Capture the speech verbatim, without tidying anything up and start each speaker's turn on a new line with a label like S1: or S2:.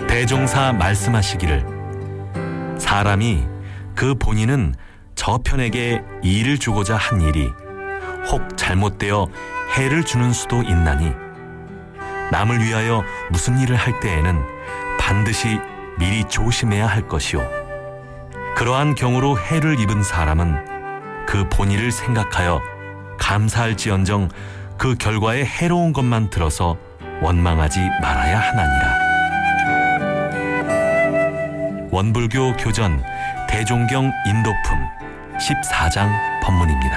S1: 대종사 말씀하시기를 사람이 그 본인은 저편에게 이를 주고자 한 일이 혹 잘못되어 해를 주는 수도 있나니 남을 위하여 무슨 일을 할 때에는 반드시 미리 조심해야 할 것이요 그러한 경우로 해를 입은 사람은 그 본의를 생각하여 감사할지언정 그 결과에 해로운 것만 들어서 원망하지 말아야 하나니라. 원불교 교전 대종경 인도품 십사 장 법문입니다.